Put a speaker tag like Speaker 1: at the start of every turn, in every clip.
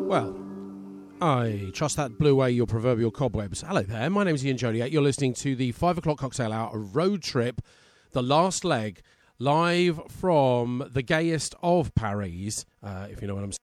Speaker 1: Well, I trust that blew away your proverbial cobwebs. Hello there, my name is Ian Joliet. You're listening to the 5 o'clock cocktail hour, a road trip, the last leg, live from the gayest of Paris, if you know what I'm saying.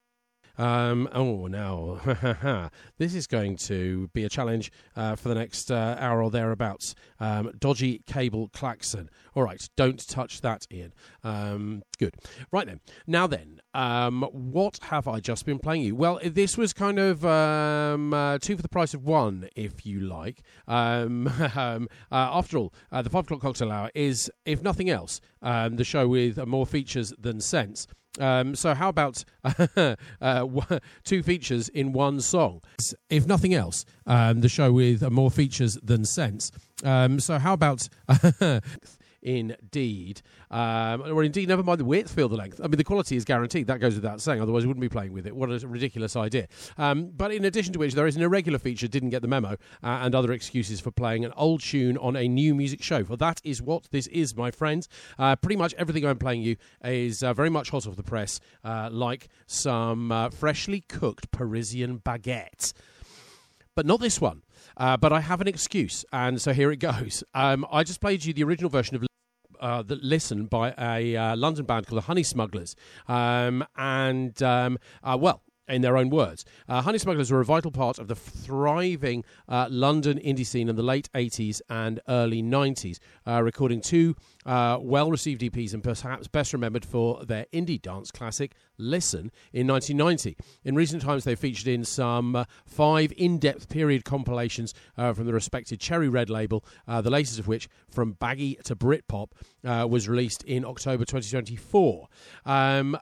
Speaker 1: Now, this is going to be a challenge for the next hour or thereabouts. Dodgy cable klaxon. All right, don't touch that, Ian. Good. Right then. Now then, what have I just been playing you? Well, this was kind of two for the price of one, if you like. After all, the 5 o'clock cocktail hour is, if nothing else, the show with more features than sense. So how about two features in one song? If nothing else, the show with more features than sense. So how about... Indeed. Or indeed, never mind the width, feel the length. I mean, the quality is guaranteed. That goes without saying. Otherwise, we wouldn't be playing with it. What a ridiculous idea. But in addition to which, there is an irregular feature, didn't get the memo, and other excuses for playing an old tune on a new music show. For that is what this is, my friends. Pretty much everything I'm playing you is very much hot off the press, like some freshly cooked Parisian baguette. But not this one. But I have an excuse, and so here it goes. I just played you the original version of Listen by a London band called the Honey Smugglers. Well, in their own words, Honey Smugglers were a vital part of the thriving London indie scene in the late 80s and early 90s, recording two well-received EPs and perhaps best remembered for their indie dance classic, Listen, in 1990. In recent times, they've featured in some 5 in-depth period compilations from the respected Cherry Red label, the latest of which, From Baggy to Britpop, was released in October 2024. But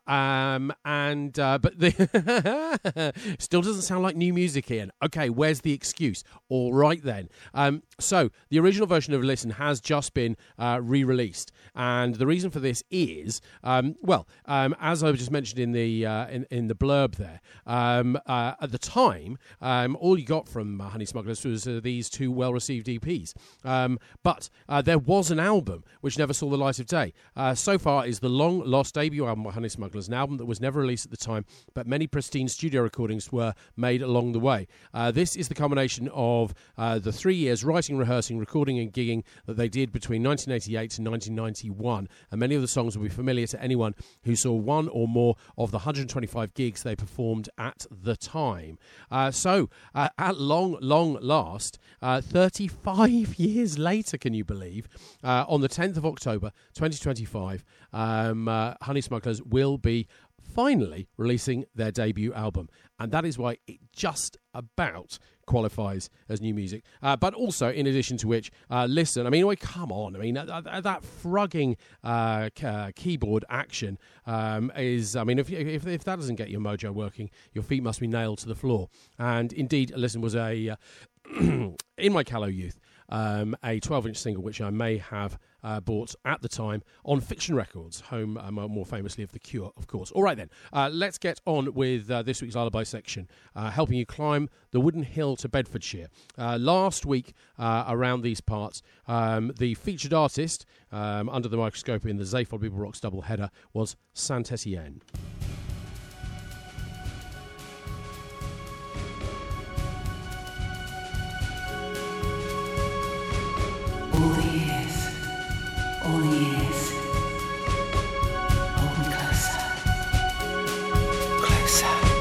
Speaker 1: still doesn't sound like new music, Ian. Okay, where's the excuse? All right, then. So, the original version of Listen has just been re-released. And the reason for this is, as I just mentioned in the blurb there, at the time, all you got from Honey Smugglers was these 2 well-received EPs. But there was an album which never saw the light of day. So far is the long-lost debut album by Honey Smugglers, an album that was never released at the time, but many pristine studio recordings were made along the way. This is the culmination of the 3 years writing, rehearsing, recording and gigging that they did between 1988 and 1991, and many of the songs will be familiar to anyone who saw one or more of the 125 gigs they performed at the time. So, at long last, 35 years later, can you believe, on the 10th of October 2025, Honey Smugglers will be finally releasing their debut album, and that is why it just about qualifies as new music. But also, in addition to which, Listen, I mean, come on, I mean, that frugging keyboard action is, I mean, if that doesn't get your mojo working, your feet must be nailed to the floor. And indeed, Listen was in my callow youth, a 12-inch single which I may have bought at the time on Fiction Records, home more famously of The Cure, of course. All right then, let's get on with this week's Lullaby section, helping you climb the wooden hill to Bedfordshire. Last week, around these parts, the featured artist under the microscope in the Zaphod People Rocks double header was Saint Etienne.